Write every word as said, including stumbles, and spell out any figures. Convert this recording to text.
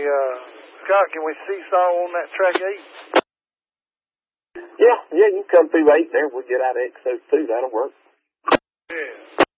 uh, Scott, can we seesaw on that track eight? Yeah, yeah, you can come through eight there. We'll get out of Exo two. That'll work. Yeah.